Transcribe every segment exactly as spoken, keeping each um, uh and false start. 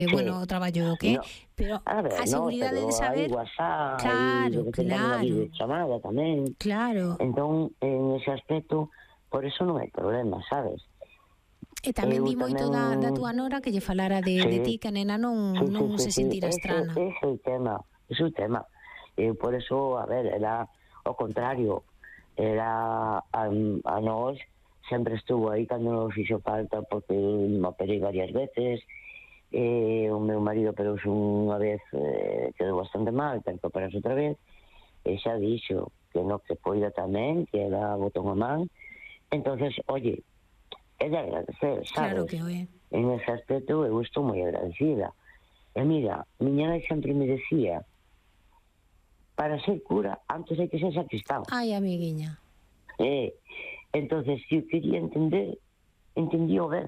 eh, Sí. bueno, o traballo o que, No, pero a ver, a no, seguridade pero de hai saber, WhatsApp, hai claro, de vez en cando unha claro, videochamada tamén. claro. Entón, en ese aspecto, por eso non hai problema, sabes? E tamén Eu vi moito tamén... da, da túa nora que lle falara de, de ti, Sí, que a nena non, sí, sí, non sí, se sí. sentira Ese, estrana. ese é o tema, ese é o tema. Eu, por eso, a ver, era o contrario. Era a, a nós sempre estuvo aí cando nos fixo falta, porque me operei varias veces. Eh, o meu marido operouse unha vez, eh, quedou bastante mal, ten que operarse outra vez, e xa dixo que no, que poida tamén, que era botón a man. Entonces, oye, é de agradecer, Claro sabes? que o é. En ese aspecto eu estou moi agradecida. E mira, miña nai sempre me decía, para ser cura, antes hai que ser sacristán. Ai, amiguiña. Eh, entonces, se eu quería entender, entendí o ben.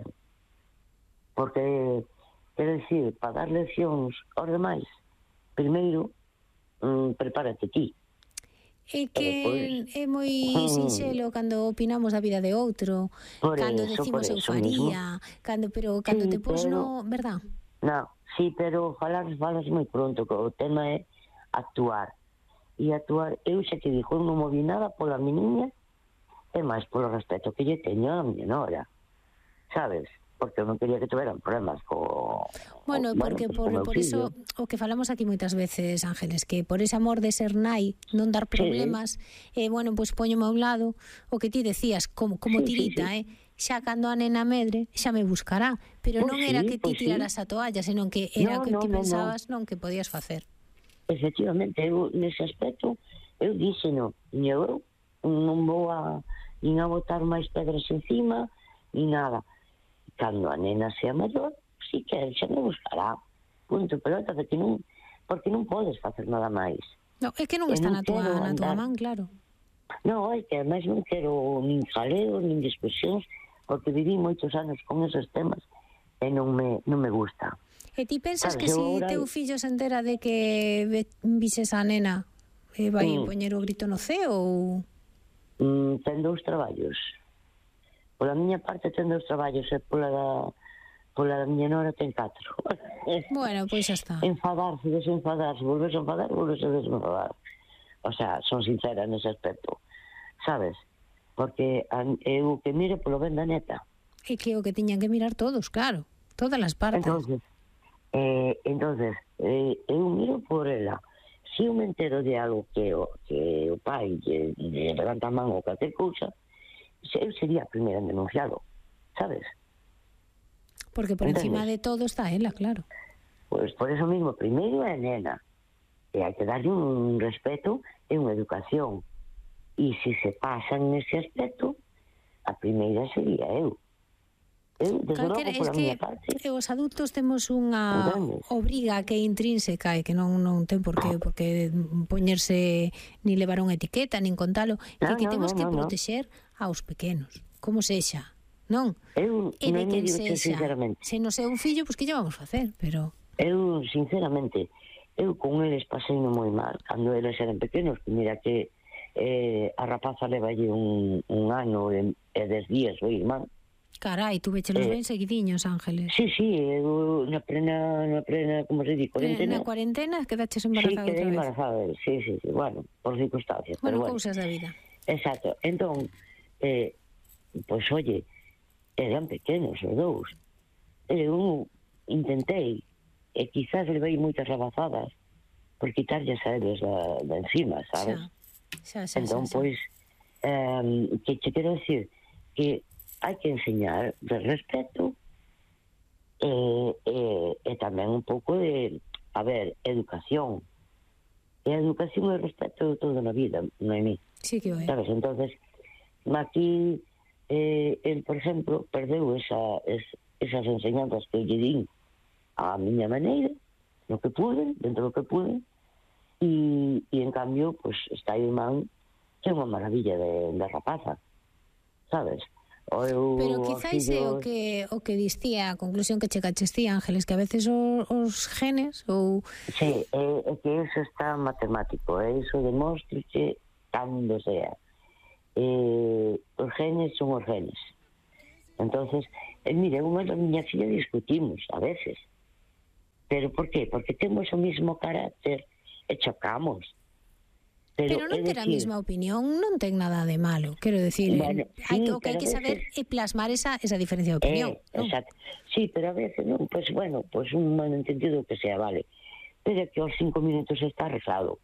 Porque, quero dicir, para dar leccións aos demais, primeiro, mm, prepárate ti. É E que despois, é moi mm, sinxelo cando opinamos da vida de outro, por cando eso, por decimos eu eso mismo. faría, cando pero cando te Sí, pos pero, no, verdad? no, sí, pero falar, falas moi pronto, que o tema é actuar. E actuar, eu xa te dixo, eu non movi nada pola mi niña, e máis polo respeto que lle teño a miña nora, sabes? Porque eu non quería que tuveran problemas co, Bueno, bueno, porque pues, por, co meu por fillo. iso o que falamos aquí moitas veces, Ángeles, que por ese amor de ser nai, non dar problemas, e eh, bueno, pois pues, poñome a un lado o que ti decías, como, como Sí, sí, tirita, sí. eh? Xa cando a nena medre, xa me buscará, pero Pois non sí, era que ti pois sí. tiraras a toalla, senón que era No, que no, ti no, no. pensabas non que podías facer. Efectivamente, eu nese aspecto eu díxeno, eu non vou a nin a botar máis pedras encima ni nada. Cando a nena sea maior, si que xa me buscará, punto pelota, porque non, porque non podes facer nada máis. No, é que non E está non na tua, quero na tua andar, man, claro. non, é que ademais non quero nin jaleos, nin discusións, porque viví moitos anos con esos temas e non me, non me gusta. E ti pensas Sabes, que eu si agora... teu fillo se entera de que ve- vises a nena, eh, vai Mm. poñer o grito no ceo ou... Mm, ten dous traballos. Pola miña parte ten dous traballos e pola da, pola da miña nora ten catro. Bueno, pois xa está. Enfadarse, desenfadarse, volverse a enfadar, volverse a desenfadar. O sea, son sincera nese aspecto, sabes? Porque a, eu que miro polo ben da neta. É que o que tiñan que mirar todos, claro, todas as partes. Entonces, eh, entonces eh, eu miro por ela. Se eu me entero de algo que o, que o pai lle, lle levanta a man ou calquer cousa, eu sería a primeira en denunciado, sabes? Porque por Entendes? encima de todo está ela, claro. Pois por eso mismo, primeiro é a nena, e hai que darlle un respeto e unha educación. E se se pasan nese aspecto, a primeira sería eu. Eu, desde Calquera, logo, es pola miña que parte... os adultos temos unha Entendes? obriga que é intrínseca e que non non ten por que porque poñerse ni levar unha etiqueta, nin contalo, que No, que no, temos no, que no, no. protexer aos pequenos, como sexa, non? Eu, E de non me quen digo sexa. sinceramente, Se non é un fillo, pois que lle vamos facer, pero... eu, sinceramente, eu con eles pasei moi mal, cando eles eran pequenos, que mira que eh, a rapaza levalle un, un ano e, e dez días o irmán. Carai, tú vechelos Eh, ben seguidiños, Ángeles. Sí, sí, eu na plena, na plena, como se di, cuarentena... Na cuarentena quedaches Sí, embarazada quedei outra vez. embarazada, sí, sí, sí, bueno, por circunstancias, Bueno, pero bueno. cousas da vida. Exacto, entón, eh, pois, oye, eran pequenos os dous. Eu intentei, e quizás levei moitas rabazadas por quitarlles a eles da, da encima, sabes? Xa, xa, xa, Entón, xa, xa. pois, eh, que che quero decir que hai que enseñar de respeto e, e, e tamén un pouco de, a ver, educación. E a educación e o respeto todo na vida, non é mí. Sí que o é. Sabes, entonces, aquí, eh, el, por exemplo, perdeu esa, es, esas enseñanzas que lle din a miña maneira, no que pude, dentro do que pude, e, e en cambio, pues, está o irmán que é unha maravilla de, de rapaza, sabes? O eu, Pero os quizáis é o fillos... que o que distía, a conclusión que chegaches ti, Ángeles, que a veces os, os genes ou... Sí, é, é que eso está matemático, é iso demóstriche cando sea. Eh, os genes son os genes. Entonces, eh, mire, unha da miña filla discutimos a veces, Pero por qué? Porque temos o mismo carácter e chocamos. Pero, pero non ter a mesma opinión non ten nada de malo, quero decir, bueno, sí, hai que, o que hai que veces, saber é plasmar esa, esa diferencia de opinión. Eh, ¿no? Exacto. Sí, pero a veces non, pues bueno, pues un malentendido que sea, vale. Pero que aos cinco minutos está arreglado.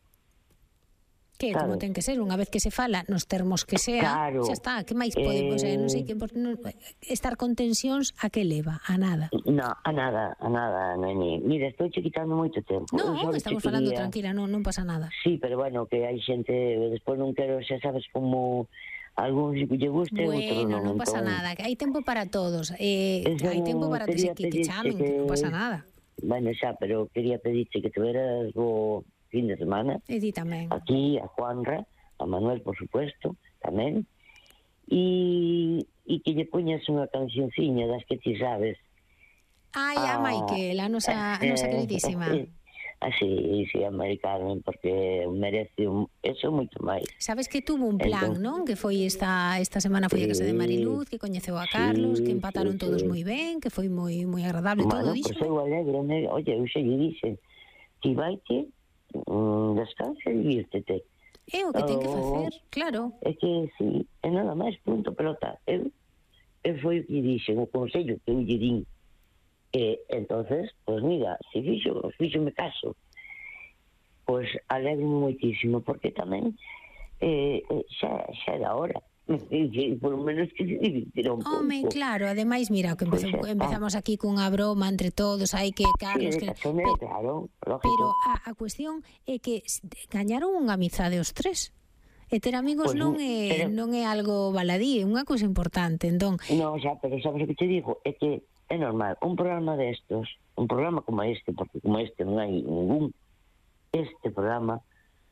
Que como ten que ser, unha vez que se fala nos termos que sea, claro, xa está, que máis podemos, eh, non sei que por, non, estar con tensións a que leva? A nada. No, a nada, a nada, neni. Mira, estou che quitando moito tempo. No, estamos falando quería... tranquila, non, non pasa nada. Sí, pero bueno, que hai xente, despois non quero, xa sabes como algúns lle guste, bueno, outros non. non pasa entón... nada, que hai tempo para todos. Eh, hai tempo para que, que, que chamen, que... que non pasa nada. Bueno, xa, pero quería pedirte que tuveras o fin de semana. E di tamén. Aquí, a Juanra, a Manuel, por supuesto, tamén. E, e que lle poñas unha cancionciña das que ti sabes. Ai, a, a Maikel, a nosa, a nosa queridísima. Así, sí, a Mari Carmen, porque merece un, eso moito máis. Sabes que tuvo un plan, entón, non? Que foi esta esta semana foi sí, a casa de Mariluz, que coñeceu a Carlos, sí, que empataron sí, todos sí. moi ben, que foi moi moi agradable, bueno, todo, dixo. Bueno, pois eu alegro, oye, eu xe lle dixen, ti vai que mm, descansa e divírtete. É o que ten que facer, claro. É que, sí, é nada máis, punto, pelota. Eu, eu foi o que dixen, o consello que eu lle din. E, entonces, pues mira, se fixo, fixo me caso, pues alegro moitísimo, porque tamén eh, xa, xa era hora. Por lo menos que se divirtiera un pouco. Home, claro, ademais, mira, que empezou, pues, empezamos aquí cunha broma entre todos, hai que Carlos... Sí, que, pero, claro, lógico. Pero a, a cuestión é que gañaron unha amizade os tres. E ter amigos pues, non é pero, non é algo baladí, é unha cousa importante, entón... No, xa, pero sabes o que te digo? É que é normal, un programa destos, un programa como este, porque como este non hai ningún, este programa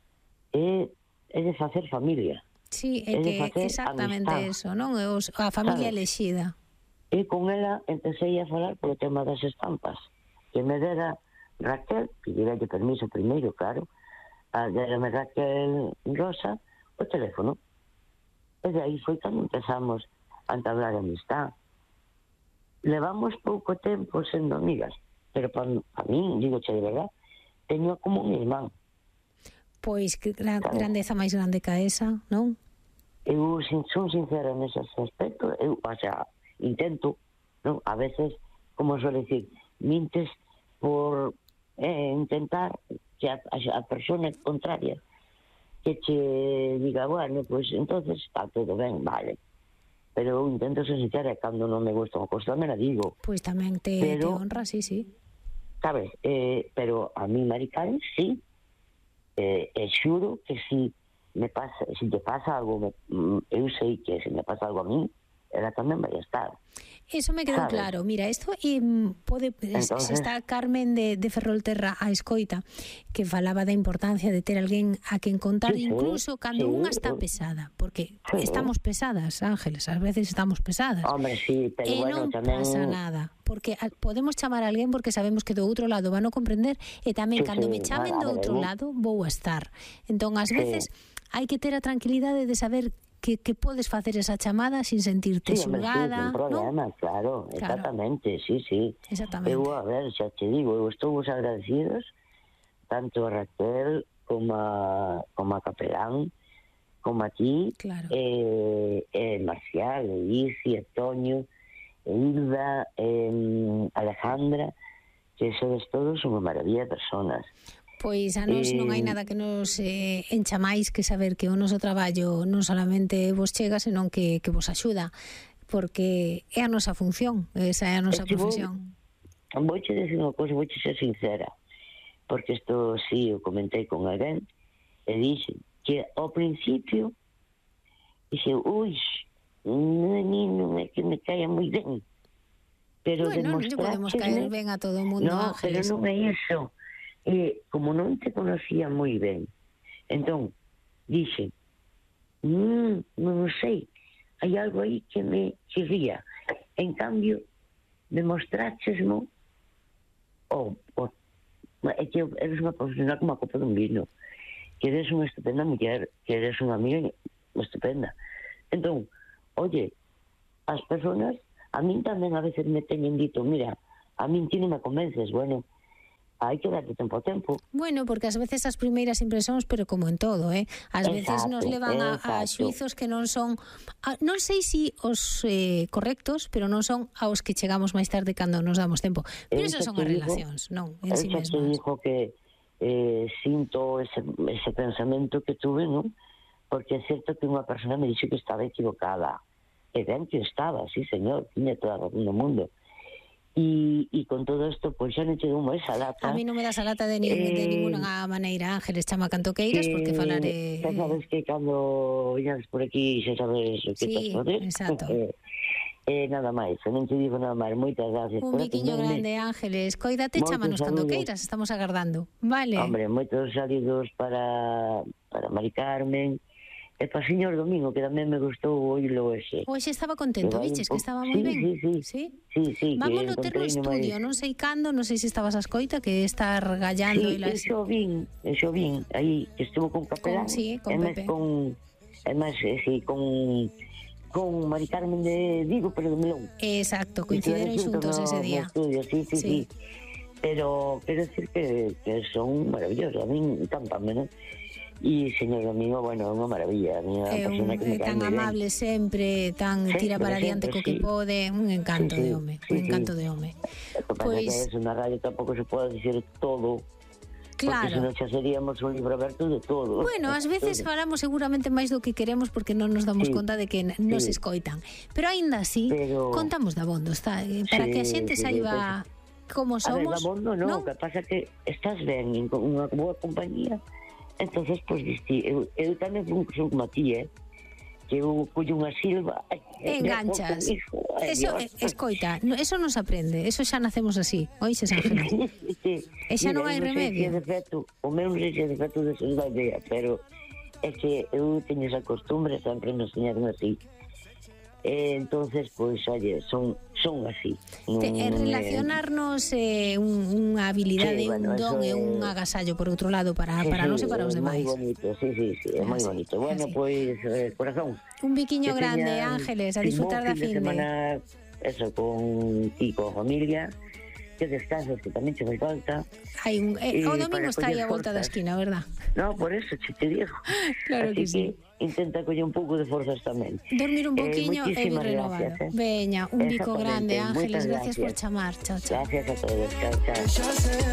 é, é de facer familia. Sí, é, é que exactamente amistad. Eso, non? Os, a familia elexida. E con ela empecé a falar polo tema das estampas, que me dera Raquel, que lle dei permiso primeiro, claro, a derame Raquel Rosa o teléfono. E de aí foi cando empezamos a entablar amistad. Levamos pouco tempo sendo amigas, pero para pa mí, digo che de verdad, teño como un irmán. Pois que gran, grandeza máis grande que esa, non? Eu son sincera nese aspecto, eu, o sea, intento, non? A veces, como suele decir, mintes por eh, intentar que a, a persona contraria que che diga, bueno, pues entonces está todo ben, vale. Pero eu intento ser sincera, e cando non me gusta unha cousa, me la digo. Pois tamén te, pero, te honra, sí, sí. Sabes, eh, pero a mí, Mari Carmen, sí, eh, e xuro que si me pasa, si te pasa algo, me, eu sei que se me pasa algo a mí, ela tamén vai estar. Eso me quedou claro. Mira, isto eh, pode entonces, está Carmen de, de Ferrolterra a escoita, que falaba da importancia de ter alguén a quen contar, sí, incluso sí, cando sí, unha está pesada, porque sí, estamos pesadas, Ángeles, ás veces estamos pesadas. Hombre, sí, pero e bueno, non tamén pasa nada, porque a, podemos chamar a alguén porque sabemos que do outro lado van a comprender, e tamén sí, cando sí, me chamen do outro lado vou a estar. Entón, ás sí. veces hai que ter a tranquilidade de saber que, que podes facer esa chamada sin sentirte sí, xulgada, sí, problema, ¿no? claro, exactamente, claro. sí, sí. Exactamente. Eu, a ver, xa te digo, eu estou vos agradecidos tanto a Raquel como a, como a Capelán, como a ti, claro. eh, eh, Marcial, Isi, Toño, Hilda, eh, Alejandra, que sodes todos unha maravilla de personas. Pois a nos eh, non hai nada que nos eh, encha máis que saber que o noso traballo non solamente vos chega, senón que, que vos axuda, porque é a nosa función, esa é a nosa es que profesión. Vou, vou che decir unha cosa, vou che ser sincera, porque isto sí, eu comentei con alguén, e dixe que ao principio dixe, ui, non, non é que me caia moi ben, pero bueno, non podemos caer ben a todo o mundo, no, Ángeles. Pero non é iso. E como non te conocía moi ben, entón dixe, mmm, non sei, hai algo aí que me chirría. En cambio, demostrachesmo o, o, é que eres unha profesional como a copa dun vino, que eres unha estupenda muller, que eres unha amiga estupenda. Entón, oye, as personas a min tamén a veces me teñen dito, mira, a min ti non me convences, bueno, hai que darte tempo ao tempo. Bueno, porque ás veces as primeiras impresións, pero como en todo, eh? Ás veces Exacto, nos levan a, a xuizos que non son, a, non sei si os eh, correctos, pero non son aos que chegamos máis tarde cando nos damos tempo. Pero eso son as relacións, non? En si mesmas. Eu dijo que eh, sinto ese, ese pensamento que tuve, non? Porque é certo que unha persona me dixo que estaba equivocada. E ben que estaba, sí, señor, tiña toda a razón do mundo. E, e con todo isto, pois xa non che dou máis a lata. A mí non me das a lata de, ni, eh, de ninguna maneira, Ángeles, chama canto queiras, porque falaré... Xa sabes que cando viñas por aquí xa sabes o que sí, estás fazer. Exacto. Eh, eh, nada máis, non te digo nada máis. Moitas gracias. Un biquiño grande, Ángeles. Coídate, chámanos cando queiras, estamos agardando. Vale. Hombre, moitos saludos para, para Mari Carmen, e para o señor Domingo, que tamén me gustou oírlo ese. Hoxe estaba contento, viches, que estaba moi sí, ben. Sí, sí, sí. sí, sí Vámonos ter no estudio, non sei cando, non sei se estabas a escoita, que está regallando. Sí, las... eso vin, eso vin, aí, que estuvo con Capelán. Con, sí, con Pepe. Con, además, sí, con... con Mari Carmen de Vigo, pero de Melón. Exacto, coincideron xuntos no, ese día. No estudio, sí, sí, sí, sí. Pero quero decir que, que son maravillosos, a mí encantame, non? E señor Domingo, bueno, é unha maravilla, a unha é persona un, que me tan amable ben. sempre, tan sempre, tira para adiante co que sí. pode, un encanto sí, sí, de home, sí, un encanto sí. de home. O que pues... pasa que é unha radio tampouco se pode dicir todo. Claro. Porque senón xa seríamos un libro aberto de todo. Bueno, ás veces falamos seguramente máis do que queremos porque non nos damos sí, conta de que nos sí. escoitan. Pero aínda así, pero... contamos da bondo, está, para sí, que a xente sí, saiba sí. como somos. A ver, da bondo non, ¿no? O que pasa que estás ben en unha boa compañía. Entonces, pois, pues, eu, eu tamén fui son como a ti, eh? Que eu collo unha silva... Enganchas. Eso, eh, escoita, no, eso non se aprende, eso xa nacemos así, oíxes, Ángeles? Sí. E xa non hai remedio. Defecto, o meu non sei se é defecto de ser da idea, pero é que eu teño esa costumbre, sempre nos teñaron así. Eh, entonces, pois, pues, oye, son, son así. Non, Te, relacionarnos é eh, un, unha habilidade, sí, bueno, un don e un agasallo, por outro lado, para, sí, para sí, nós e para os demais. É moi bonito, sí, sí, sí, é moi bonito. Bueno, pois, pues, eh, corazón. Un biquiño grande, Ángeles, a disfrutar da fin de semana, eso, con ti, con familia, que descanses, que tamén che fai falta. Hai un, eh, o domingo está aí a volta da esquina, verdad? No, por eso, che te digo. Claro así que sí. Que intenta coller un pouco de forzas tamén. Dormir un poquinho eh, e vir renovado. Eh. Veña, un bico grande, Ángeles, gracias, gracias por chamar. Chao, chao. Gracias a todos, chao, chao.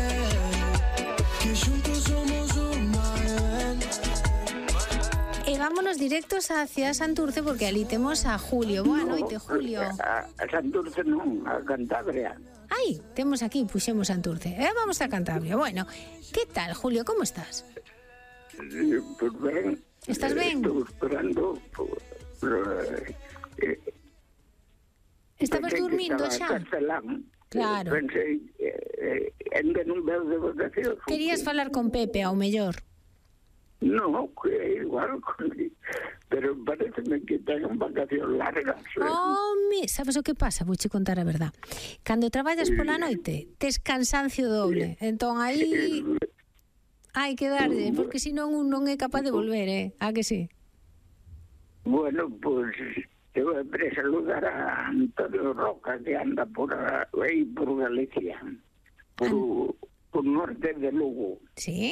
E vámonos directos hacia Santurce porque ali temos a Julio. Boa no, noite, Julio. A, a Santurce non, a Cantabria. Ai, temos aquí, puxemos Santurce. Eh, vamos a Cantabria. Bueno, que tal, Julio, como estás? Eh, pues ben. Estás ben? Estou esperando. Eh, eh, Estabas dormindo xa? Castelán. Claro. Pensei, eh, ainda non veo de vacacións. Querías que... falar con Pepe, ao mellor? No, que é igual, pero pareceme que tengan vacacións largas. Home, sabes o que pasa? Vouche contar a verdad. Cando traballas pola noite, tes cansancio doble. Entón aí hai que darlle, porque senón un non é capaz de volver, eh? A que sí? Bueno, pois pues, eu vou saludar a Antonio Roca, que anda por aí por Galicia, por, An... por norte de Lugo. Sí?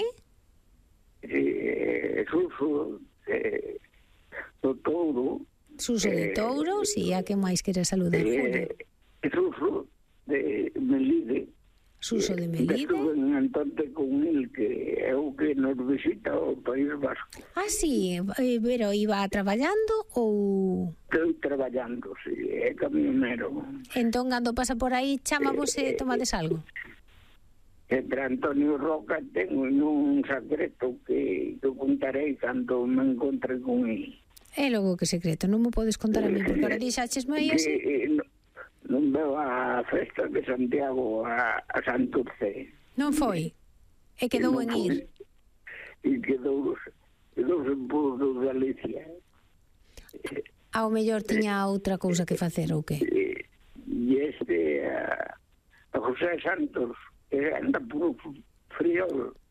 Eh, Suso de, do Touro. Suso de Touro, eh, si, a que máis queres saludar, Julio? Eh, Suso de Melide. Suso de Melide? Estuve en Antante con el, que é o que nos visita o País Vasco. Ah, sí, pero iba traballando ou...? Estou traballando, sí, é camionero. Entón, cando pasa por aí, chama vos e tomades algo? Entre Antonio Roca tengo un secreto que, que contarei cando me encontre con ele. É logo que secreto, non me podes contar a mí, porque ahora dixachesme aí así. Non, non veo a festa de Santiago a, a Santurce. Non foi? E quedou en ir? E quedou, quedou en Burgos, Galicia. Ao mellor tiña outra cousa que facer, ou que? E este, a, a José Santos, anda por frío.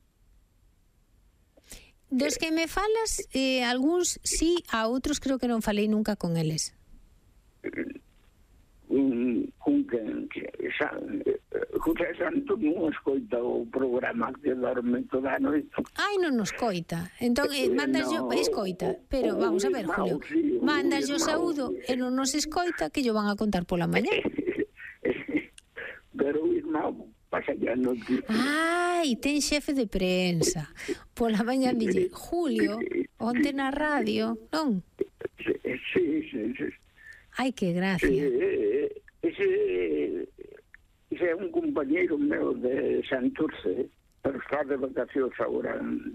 Dos que me falas, eh, algúns sí, a outros creo que non falei nunca con eles. Un, un que José Santos non escoita o programa que dorme toda a noite. Ai, non nos coita. Entón, eh, mandas yo, No, escoita. Pero, vamos a ver, Ismao, Julio, sí, o mandas yo Ismao. saúdo e non nos escoita que yo van a contar pola mañá. Pero o Ismao pasa ya noticia. Ai, ten xefe de prensa. Pola mañá dille, Julio, onte na radio, non? Sí, sí, sí. sí. Ai, que Sí, gracia. eh, ese, ese é un compañeiro meu de Santurce, pero está de vacacións agora.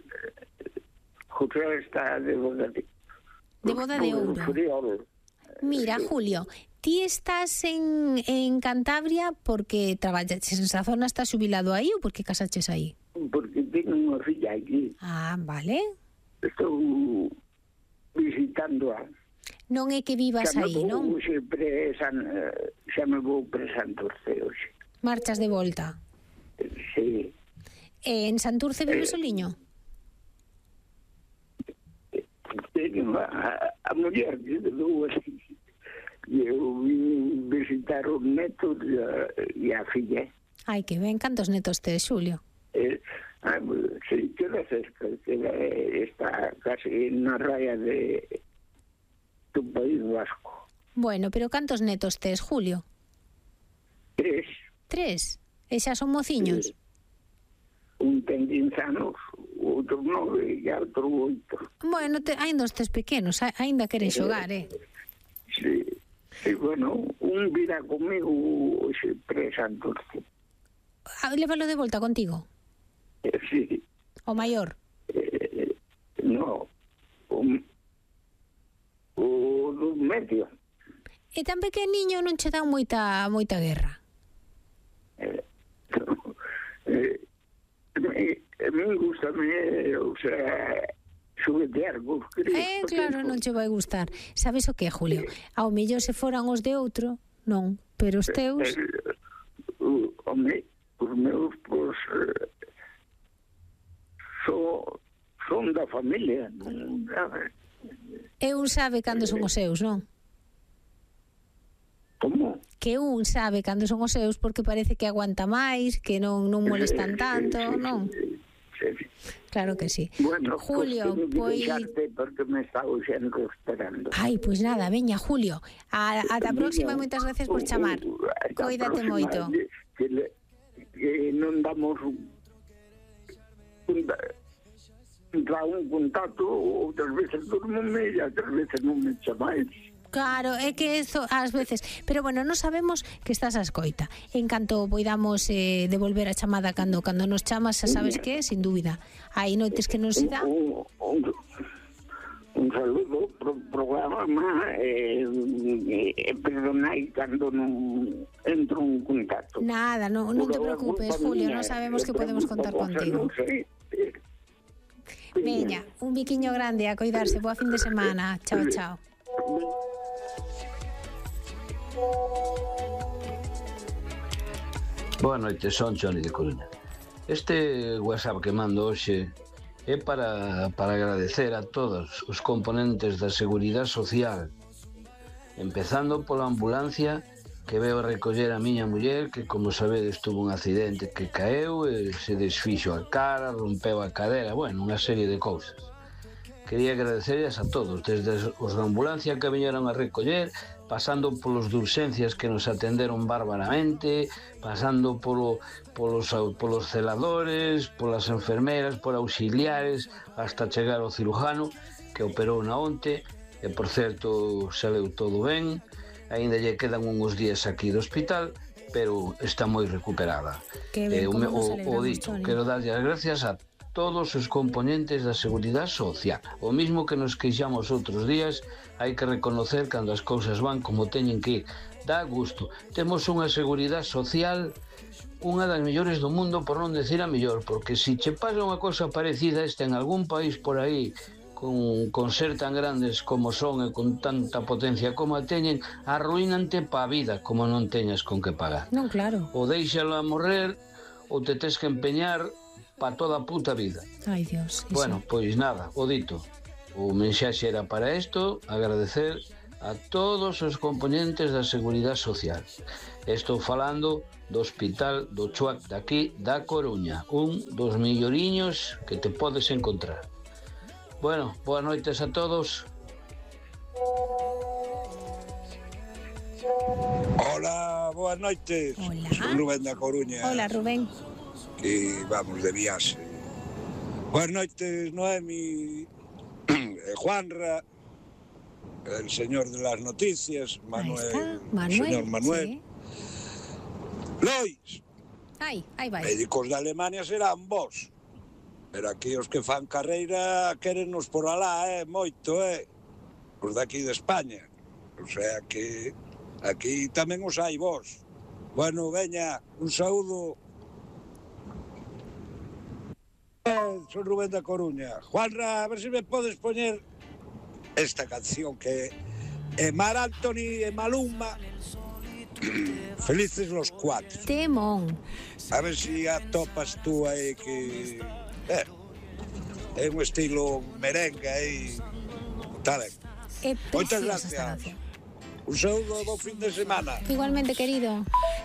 José está de vacacións. De boda de ouro. Friol. Mira, Julio, ti estás en, en Cantabria porque traballaches en esa zona, estás jubilado aí ou porque casaches aí? Porque teño unha filla aquí. Ah, vale. Estou visitando a... Non é que vivas Xa me aí, vou non? sempre San, eh, xa me vou pre Santurce hoxe. Marchas de volta. Sí. E en Santurce vives soliño? Teño a, a muller que de dúas e eu vim visitar os netos e a, e a filla. Ai, que ben, cantos netos tes, Xulio? Eh, ah, sí, queda cerca, queda, está casi na raya de do País Vasco. Bueno, pero cantos netos tes, Julio? Tres. Tres? E xa son mociños? Un ten quince anos, outro nove e outro oito. Bueno, te, ainda os tes pequenos, a- ainda queren xogar, eh? Sí, sí, bueno, un virá comigo hoxe pre Santurce. Ah, lévalo de volta contigo, Eh, sí, o maior. eh, no, o, o do medio. E tan pequeniño non che dan moita moita guerra. Eh, eh, me, me gusta, me, o sea, xuguetear cos críos. Eh, claro, non che vai gustar. Sabes o que, Julio? Ao mellor se foran os de outro, non, pero os teus... Eh, o, home, os meus, pois, eh, so, son da familia, non sabe? E un sabe cando son os seus, non? Como? Que un sabe cando son os seus porque parece que aguanta máis, que non non molestan tanto, non? Sí, sí. Claro que sí. Bueno, Julio, pues, pois... deixarte porque me está oxendo esperando. Ai, pois nada, veña, Julio. A, ata a próxima, moitas gracias por chamar. Ata a Coídate próxima, moito. Que, le, que non damos un, un, da un contacto, outras veces durmome e outras veces non me chamáis. Claro, é que eso ás veces, pero bueno, non sabemos que estás a escoita. En canto poidamos eh, devolver a chamada cando cando nos chamas, xa sabes que, sin dúbida. Hai noites que non se dá. Un, un, un saludo pro programa e eh, eh, perdonai cando non entro en contacto. Nada, non, non te Por a preocupes, culpa Julio, miña, non sabemos que por podemos culpa contar vosa, contigo. non sei. Eh, Veña, un biquiño grande a coidarse, boa fin de semana. Chao, chao. Boa noite, son Johnny de Coruña. Este WhatsApp que mando hoxe é para, para agradecer a todos os componentes da Seguridade Social, empezando pola ambulancia que veo recoller a miña muller, que como sabedes tuvo un accidente que caeu e se desfixo a cara, rompeu a cadera, bueno, unha serie de cousas. Quería agradecerles a todos, desde os da ambulancia que viñeron a recoller, pasando polos de urxencias que nos atenderon bárbaramente, pasando polo, polos, polos celadores, polas enfermeras, por auxiliares, hasta chegar ao cirujano, que operou na onte, e por certo saleu todo ben, aínda lle quedan uns días aquí do hospital, pero está moi recuperada. Que ben, eh, o, como nos o, o alegramos, dito, Toni. quero darlle as gracias a todos os componentes da Seguridade Social. O mismo que nos queixamos outros días, hai que reconocer cando as cousas van como teñen que ir. Dá gusto. Temos unha Seguridade Social unha das mellores do mundo, por non decir a mellor, porque se che pasa unha cosa parecida a esta en algún país por aí, con, con ser tan grandes como son e con tanta potencia como a teñen, arruínante pa vida como non teñas con que pagar. Non, claro. Ou deixala morrer ou te tes que empeñar pa toda a puta vida. Ai, Dios. Iso. Bueno, pois nada, o dito. O mensaxe era para isto, agradecer a todos os componentes da Seguridade Social. Estou falando do Hospital do Chuac daqui da Coruña, un dos melloriños que te podes encontrar. Bueno, boas noites a todos. Hola, boas noites. Hola. Soy Rubén da Coruña. Hola, Rubén. Que vamos de viaxe. Boas noites, Noemi, Juanra, el señor de las noticias, Manuel, Manuel señor Manuel. Sí. Lois, Ai, aí vai. médicos de Alemania serán vos. Pero aquí os que fan carreira querennos por alá, eh, moito, eh. Os daqui de España. O sea que aquí tamén os hai vos. Bueno, veña, un saúdo. Eh, Soy Rubén da Coruña. Juanra, a ver se me podes poñer esta canción que é Mar Anthony e Maluma. Felices los cuatro. Temón. A ver se atopas tú aí que... Eh, é un estilo merengue aí. Está ben. É Moitas preciosa esta gracias. canción. Un saúdo, bo fin de semana. Igualmente, querido.